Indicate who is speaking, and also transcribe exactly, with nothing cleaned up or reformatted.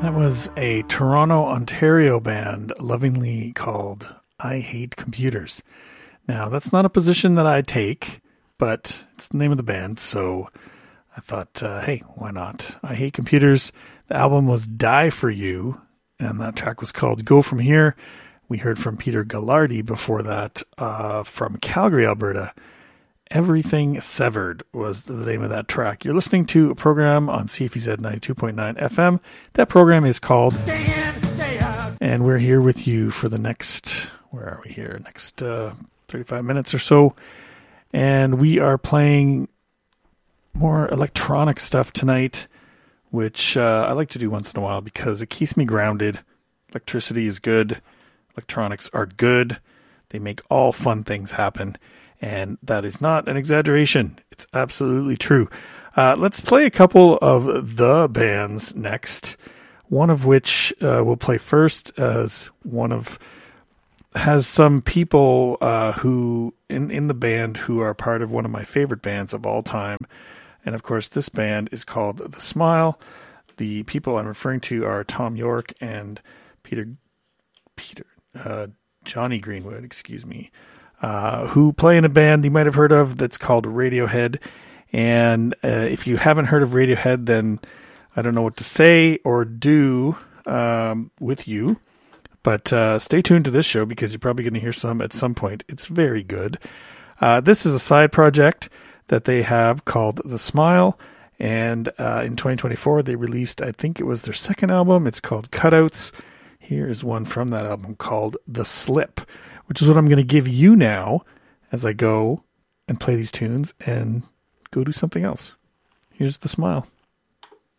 Speaker 1: That was a Toronto, Ontario band lovingly called I Hate Computers. Now, that's not a position that I take, but it's the name of the band, so I thought, uh, hey, why not? I Hate Computers. The album was Die For You, and that track was called Go From Here. We heard from Peter Gallardi before that uh, from Calgary, Alberta. Everything Severed was the name of that track. You're listening to a program on C F E Z ninety-two point nine F M. That program is called Day In, Day Out. And we're here with you for the next, where are we here? Next uh, thirty-five minutes or so. And we are playing more electronic stuff tonight, which uh, I like to do once in a while because it keeps me grounded. Electricity is good. Electronics are good. They make all fun things happen. And that is not an exaggeration. It's absolutely true. Uh, let's play a couple of the bands next. One of which uh, we'll play first as one of has some people uh, who in, in the band who are part of one of my favorite bands of all time. And of course, this band is called The Smile. The people I'm referring to are Tom York and Peter, Peter, uh, Johnny Greenwood, excuse me. Uh, who play in a band you might have heard of that's called Radiohead. And uh, if you haven't heard of Radiohead, then I don't know what to say or do um, with you. But uh, stay tuned to this show because you're probably going to hear some at some point. It's very good. Uh, this is a side project that they have called The Smile. And uh, in twenty twenty-four, they released, I think it was their second album. It's called Cutouts. Here is one from that album called The Slip, which is what I'm going to give you now as I go and play these tunes and go do something else. Here's The Smile.